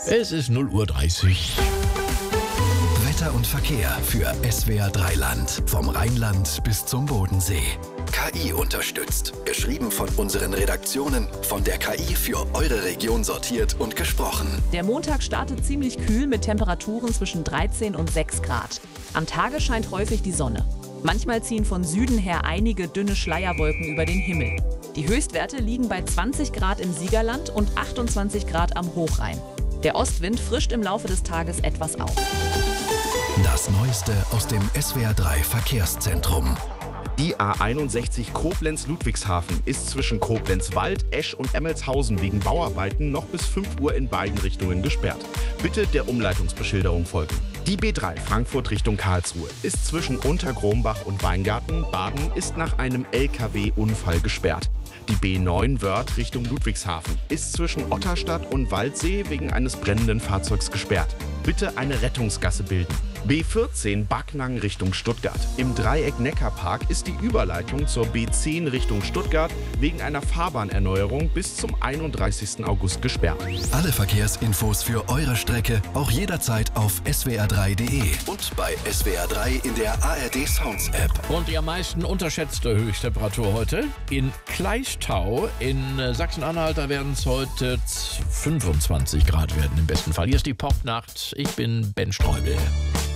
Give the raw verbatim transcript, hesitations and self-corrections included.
Es ist null Uhr dreißig. Wetter und Verkehr für S W R drei Land. Vom Rheinland bis zum Bodensee. K I unterstützt. Geschrieben von unseren Redaktionen, von der K I für eure Region sortiert und gesprochen. Der Montag startet ziemlich kühl mit Temperaturen zwischen dreizehn und sechs Grad. Am Tage scheint häufig die Sonne. Manchmal ziehen von Süden her einige dünne Schleierwolken über den Himmel. Die Höchstwerte liegen bei zwanzig Grad im Siegerland und achtundzwanzig Grad am Hochrhein. Der Ostwind frischt im Laufe des Tages etwas auf. Das Neueste aus dem S W R drei Verkehrszentrum. Die A einundsechzig Koblenz-Ludwigshafen ist zwischen Koblenz-Wald, Esch und Emmelshausen wegen Bauarbeiten noch bis fünf Uhr in beiden Richtungen gesperrt. Bitte der Umleitungsbeschilderung folgen. Die B drei Frankfurt Richtung Karlsruhe ist zwischen Untergrombach und Weingarten, Baden, ist nach einem L K W-Unfall gesperrt. Die B neun Wörth Richtung Ludwigshafen ist zwischen Otterstadt und Waldsee wegen eines brennenden Fahrzeugs gesperrt. Bitte eine Rettungsgasse bilden. B vierzehn Backnang Richtung Stuttgart. Im Dreieck Neckarpark ist die Überleitung zur B zehn Richtung Stuttgart wegen einer Fahrbahnerneuerung bis zum einunddreißigsten August gesperrt. Alle Verkehrsinfos für eure Strecke auch jederzeit auf S W R drei Punkt de und bei S W R drei in der A R D Sounds App. Und die am meisten unterschätzte Höchsttemperatur heute in Kleichtau in äh, Sachsen-Anhalt. Da werden es heute fünfundzwanzig Grad werden im besten Fall. Hier ist die Popnacht. Ich bin Ben Streubel.